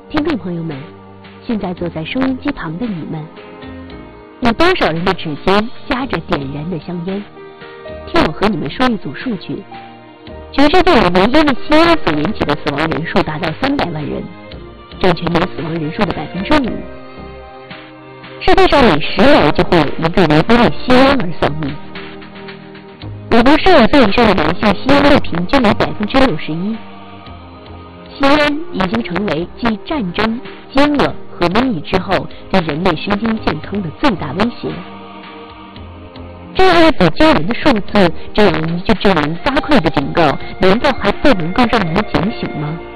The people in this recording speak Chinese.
听众朋友们，现在坐在收音机旁的你们，有多少人的指尖夹着点燃的香烟？听我和你们说一组数据：全世界每年因为吸烟所引起的死亡人数达到300万人，占全年死亡人数的5%。世界上每10人就会有一个人因为吸烟而丧命。美国15岁以上的男性吸烟率平均为61%。吸烟已经成为继战争、饥饿和瘟疫之后对人类身心健康的最大威胁。这样一组惊人的数字，这样一句令人发聩的警告，难道还不能够让人警醒吗？